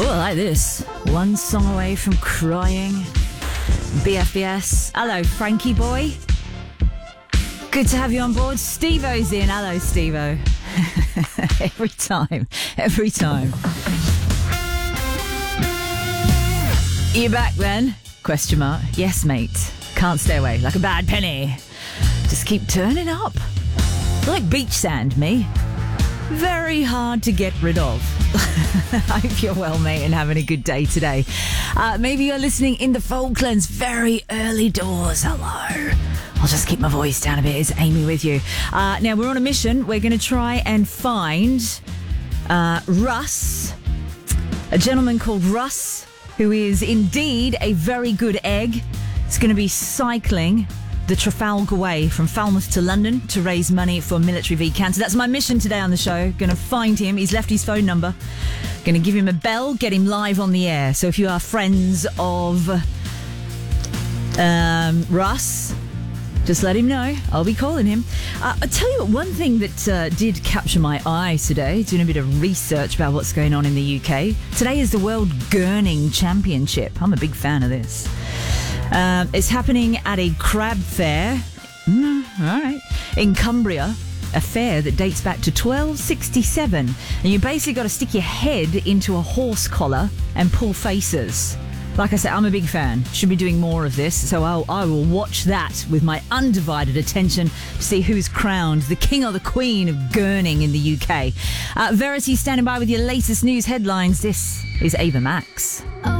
Oh, I like this. One song away from crying. BFBS. Hello, Frankie boy. Good to have you on board. Steve-O's in. Hello, Steve-O. Every time. You back then? Question mark. Yes, mate. Can't stay away. Like a bad penny. Just keep turning up. Like beach sand, me. Very hard to get rid of. I hope you're well, mate, and having a good day today. Maybe you're listening in the Falklands, very early doors. Hello. I'll just keep my voice down a bit. It's Amy with you. Now, we're on a mission. We're going to try and find Russ, a gentleman called Russ, who is indeed a very good egg. It's going to be cycling the Trafalgar Way from Falmouth to London to raise money for Military v Cancer. That's my mission today on the show. Going to find him. He's left his phone number. Going to give him a bell, get him live on the air. So if you are friends of Russ, just let him know. I'll be calling him. I'll tell you what, one thing that did capture my eye today, doing a bit of research about what's going on in the UK. Today is the World Gurning Championship. I'm a big fan of this. It's happening at a crab fair, all right, in Cumbria, a fair that dates back to 1267. And you basically got to stick your head into a horse collar and pull faces. Like I said, I'm a big fan. Should be doing more of this, so I will watch that with my undivided attention to see who's crowned the king or the queen of gurning in the UK. Verity standing by with your latest news headlines. This is Ava Max.